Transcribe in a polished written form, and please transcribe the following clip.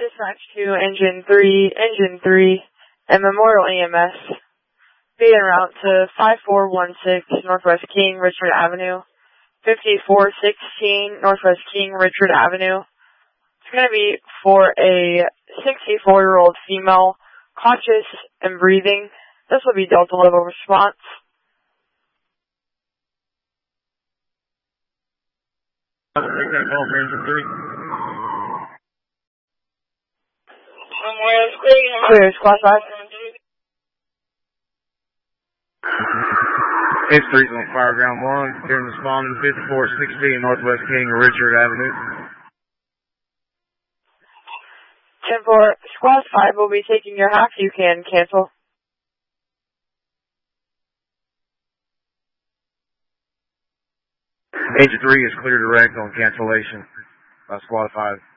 Dispatch to Engine 3, and Memorial EMS. Be en route to 5416 Northwest King Richard Avenue, 5416 Northwest King Richard Avenue. It's going to be for a 64-year-old female, conscious and breathing. This will be Delta level response. Take that call for Engine 3. Clear, squad 5. H3's on fire ground 1. Here responding 5416 Northwest King Richard Avenue. 10-4, squad 5 will be taking your half. You can cancel. Engine 3 is clear direct on cancellation by squad 5.